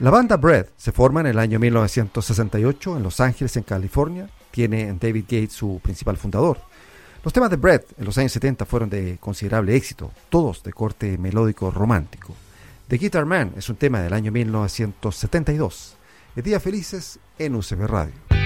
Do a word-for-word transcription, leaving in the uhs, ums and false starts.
La banda Bread se forma en el año mil novecientos sesenta y ocho en Los Ángeles, en California. Tiene en David Gates su principal fundador. Los temas de Bread en los años setenta fueron de considerable éxito, todos de corte melódico romántico. The Guitar Man es un tema del año mil novecientos setenta y dos. De Días Felices en U C B Radio.